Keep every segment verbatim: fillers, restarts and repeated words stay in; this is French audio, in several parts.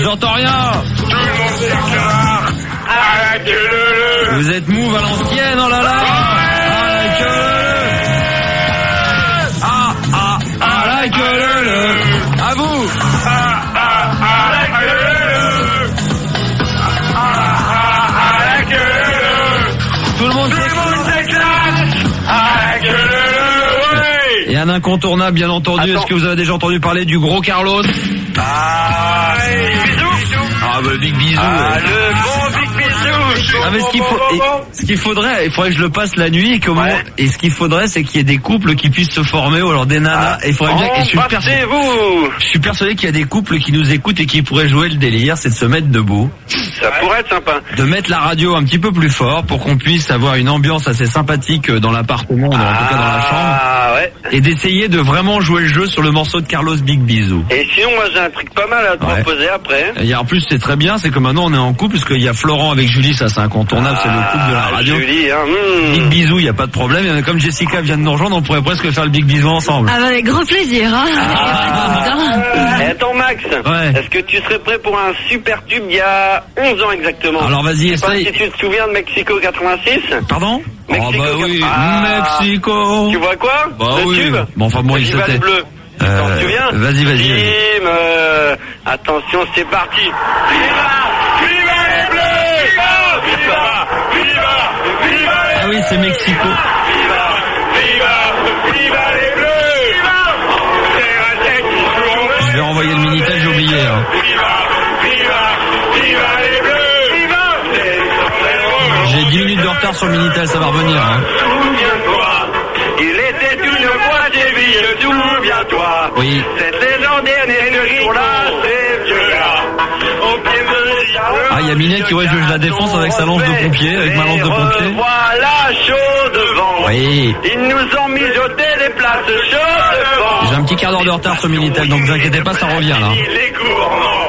j'entends rien. Tout le monde s'éclare à la queue. Vous êtes mou, Valenciennes, oh là là. À la queue. Ah, ah, à la queue. À vous. Ah, ah, à la queue. Ah, ah, à la queue. Tout le monde Tout le monde s'éclate à la queue. Ouais. Et un incontournable, bien entendu. Attends. Est-ce que vous avez déjà entendu parler du gros Carlos? Ah, bisous. Ah, bah, Big Bisou. Ah, ouais. le gros Big Bisou. Ah, mais ce qu'il faut, et ce qu'il faudrait, il faudrait que je le passe la nuit et comment, Ouais. et ce qu'il faudrait, c'est qu'il y ait des couples qui puissent se former, ou alors des nanas, et il faudrait bien, et je suis persuadé, vous je suis persuadé qu'il y a des couples qui nous écoutent et qui pourraient jouer le délire, c'est de se mettre debout, Ça pourrait être sympa. de mettre la radio un petit peu plus fort pour qu'on puisse avoir une ambiance assez sympathique dans l'appartement, ou en tout cas dans la chambre, Ah, ouais. et d'essayer de vraiment jouer le jeu sur le morceau de Carlos Big Bisou. Et sinon, moi, j'ai un truc pas mal à te Ouais. proposer après. Et en plus, c'est très bien, c'est que maintenant on est en couple, parce qu'il y a Florent avec Julie, ça c'est incontournable, c'est le couple de la radio. Julie, hein. mmh. Big bisou, il y a pas de problème. Et comme Jessica vient de nous rejoindre, on pourrait presque faire le big bisou ensemble. Ah bah avec grand plaisir, hein. Ah. Et attends, Max, Ouais. est-ce que tu serais prêt pour un super tube il y a onze ans exactement? Alors vas-y, Je sais pas essaye. si tu te souviens de Mexico quatre-vingt-six? Pardon? Mexico, Oh bah oui, ah. Mexico. Tu vois quoi? Bah Le oui. tube? Bon, enfin bon, il Viva c'était- les bleus. Euh, T'en souviens? vas-y, vas-y, Tim, vas-y. euh, attention, c'est parti. Viva! Viva les bleus! Viva! Viva! Viva! Viva les Ah oui, c'est Mexico. Viva! Viva! Viva les bleus! Viva! C'est un tête qui joue en bleu. Je vais renvoyer le Minitel, j'ai oublié. Hein. Viva! Viva! Viva les bleus! Viva! C'est le J'ai dix minutes de retard sur le Minitel, ça va revenir. Hein. Souviens-toi, il était une fois des villes, souviens-toi. Oui. Cette légendaire énergie pour la ces vieux-là. Au pied de Ah, il y a Minette qui, ouais, je la défonce avec sa lance de pompier, avec ma lance de pompier. Voilà, chaud devant. Oui. Ils nous ont mijoté des places chaudes devant. J'ai un petit quart d'heure de retard sur le Minitel, donc vous inquiétez pas, ça revient là. Les gourmands.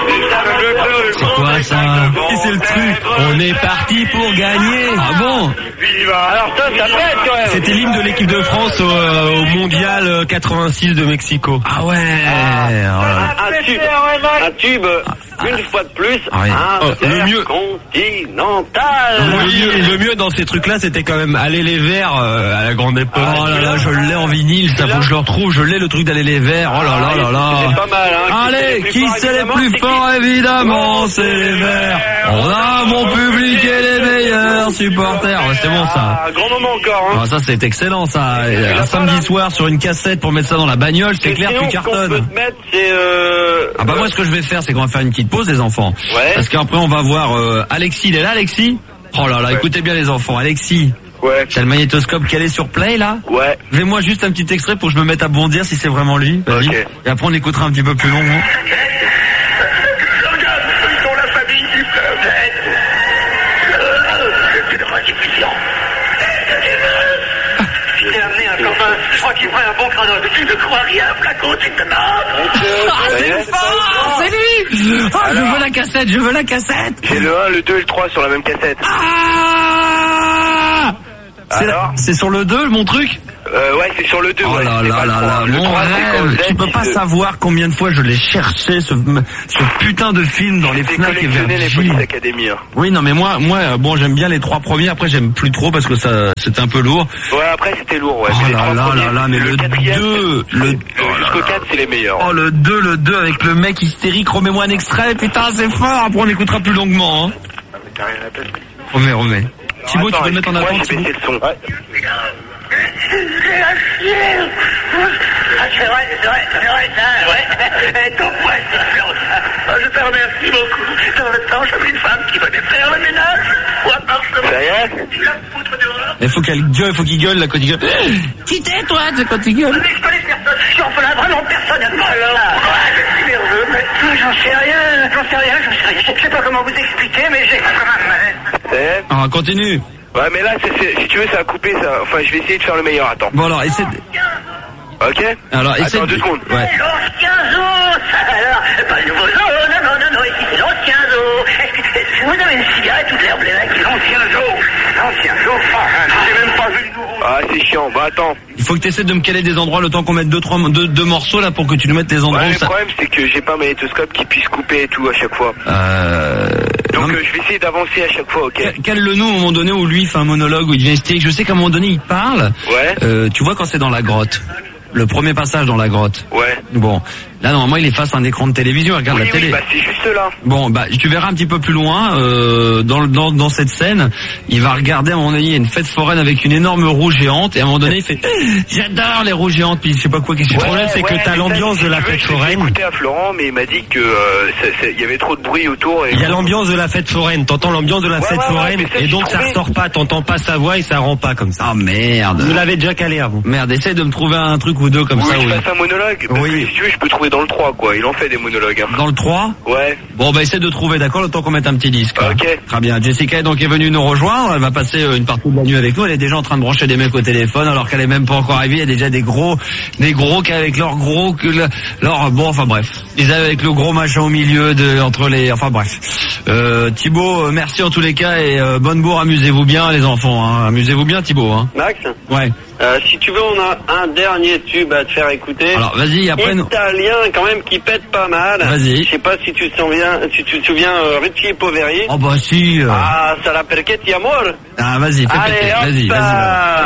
C'est quoi ça? C'est le truc. On est parti pour gagner. Ah bon? Viva. Alors ça, ça peut être quand même. C'était l'hymne de l'équipe de France au, euh, au mondial euh, quatre-vingt-six de Mexico. Ah ouais. Oh là là. Un tube, un tube, une fois de plus, Ah oui. Oh, le mieux. intercontinental. Le mieux, le mieux dans ces trucs-là, c'était quand même aller les verts euh, à la grande époque. Oh là là, je l'ai en vinyle, ça faut que je le retrouve. Je l'ai le truc d'aller les verts. Oh là là là là. C'est pas mal, hein. Allez, qui c'est les plus forts évidemment, c'est les verts. On a mon public et les meilleurs supporters. Ouais, c'est bon ça. Ah, grand moment encore, hein. Ah, ça c'est excellent ça. Un samedi soir sur une cassette pour mettre ça dans la bagnole, c'est Et clair, sinon, tu ce qu'on peut cartonnes. te mettre, c'est euh... Ah bah moi ce que je vais faire c'est qu'on va faire une petite pause les enfants. Ouais. Parce qu'après on va voir euh, Alexis, il est là Alexis? Oh là là, Ouais. écoutez bien les enfants, Alexis, Ouais. t'as le magnétoscope calé sur play là? Ouais. Fais-moi juste un petit extrait pour que je me mette à bondir si c'est vraiment lui. Vas-y. Ok. Et après on écoutera un petit peu plus long. Hein. Ils sont la famille du peuple. C'est de redifusion. Je t'ai amené un copain, je crois qu'il ferait un bon crâne. Tu ne crois rien, Flaco, tu te demandes. Ah c'est fort, c'est lui. Ah je veux la cassette, je veux la cassette. J'ai le un, le deux et le trois sur la même cassette. Ah c'est, Alors c'est sur le deux mon truc? Euh, ouais, c'est sur le deux. Oh ouais, là c'est là pas là le là, trois. Le mon trois, c'est rêve, Cosette, tu peux pas c'est- savoir combien de fois je l'ai cherché ce, ce putain de film dans les J'ai Fnac et collectionné les Virgin. Police Academy. Hein. Oui non mais moi moi euh, bon j'aime bien les trois premiers, après j'aime plus trop parce que ça c'était un peu lourd. Ouais, après c'était lourd, ouais. Oh mais les là trois là premiers, là là, mais le quatrième, deux, c'est- le- le- jusqu'au quatre, c'est les meilleurs. Oh le deux, le deux avec le mec hystérique, remets-moi un extrait, putain c'est fort, après on écoutera plus longuement hein. T'as rien à peine. Remets, remets. Thibaut tu Attends, peux le mettre en excuse-moi, attente j'ai Thibaut? baissé le son. Ouais. J'ai la fièvre. Ah, c'est vrai, c'est vrai, c'est vrai, ça, ouais. Et ton poids, ça fait ça. Je te remercie beaucoup. Dans le temps, j'avais une femme qui venait faire le ménage. Fois par semaine. Ça y est? Tu la foutre dehors. Il faut qu'elle gueule, il faut qu'il gueule là quand il gueule. Quittez toi, c'est quand il gueule. Mais je connais personne. Je suis orphelin, vraiment personnellement. Ouais, je suis nerveux, mais j'en sais rien. J'en sais rien, j'en sais rien. Je sais pas comment vous expliquer, mais j'ai quand même mal. Ça y est? Ah continue. Ouais, mais là, c'est, c'est- si tu veux, ça a coupé, ça. Enfin, je vais essayer de faire le meilleur. Attends. Bon alors essaie de... Ok? Alors essaie Attends de... deux secondes. Ouais. L'ancien zoo, ça alors, pas le nouveau zoo, non, non, non, non, ici c'est l'ancien zoo. Est-ce que vous avez une cigarette ou de l'herbe les mecs? L'ancien zoo, l'ancien zoo, enfin, j'ai même pas vu le nouveau. Ah, c'est chiant. Bah, attends. Il faut que tu essaies de me caler des endroits le temps qu'on mette deux, trois, deux, deux morceaux là pour que tu nous mettes les endroits Ouais, où le ça... problème c'est que j'ai pas un magnétoscope qui puisse couper et tout à chaque fois. Euh... Donc non, euh, je vais essayer d'avancer à chaque fois, ok. Cal- Cale-le-nous à un moment donné où lui fait un monologue, où il devient hystérique. Je sais qu'à un moment donné il parle. Ouais. Euh, tu vois quand c'est dans la grotte. Le premier passage dans la grotte. Ouais. Bon, là normalement il est face à un écran de télévision, il regarde Oui, la télé. oui, bah c'est juste là. Bon, bah tu verras un petit peu plus loin euh, dans, le- dans dans cette scène, il va regarder à un moment donné il y a une fête foraine avec une énorme roue géante et à un moment donné il fait j'adore les roues géantes, puis je sais pas quoi qu'est-ce que Le c'est. problème, c'est que t'as mais l'ambiance si de la tu veux, fête je l'ai fait foraine. écouter à Florent, mais il m'a dit que euh, ça- ça- il y avait trop de bruit autour. Et... Il y a l'ambiance de la fête foraine, t'entends l'ambiance de la Ouais, fête ouais, ouais, foraine, mais ça, et j'ai donc ça trouvé. ressort pas, t'entends pas sa voix et ça rend pas comme ça. Ah merde. Vous l'avez déjà calé avant. Merde, essaye de me trouver un truc ou deux comme Oui, ça. je Oui. fasse un monologue. Parce Oui. que si tu veux, je peux trouver dans le trois, quoi. Il en fait des monologues. Hein. Dans le trois. Ouais. Bon, bah essaie de trouver, d'accord, le temps qu'on mette un petit disque. hein. Ok. Très bien. Jessica est donc est venue nous rejoindre. Elle va passer euh, une partie de la nuit avec nous. Elle est déjà en train de brancher des mecs au téléphone alors qu'elle est même pas encore arrivée. Il y a déjà des gros, des gros qui avec leur gros, que le- leur bon, enfin bref. Ils avaient avec le gros machin au milieu de entre les, enfin bref. Euh, Thibaut, euh, merci en tous les cas et euh, bonne bourre. Amusez-vous bien les enfants. Hein. Amusez-vous bien Thibaut. Hein. Max, Ouais. euh, si tu veux, on a un dernier tube à te faire écouter. Alors vas-y après. nous- Italien quand même qui pète pas mal. Vas-y. Je sais pas si tu te souviens, si tu te souviens euh, Richie Poveri. Oh bah si. euh. Ah, sarà perché ti amore. Ah vas-y, fais Allez, péter. hop Vas-y, vas-y. là.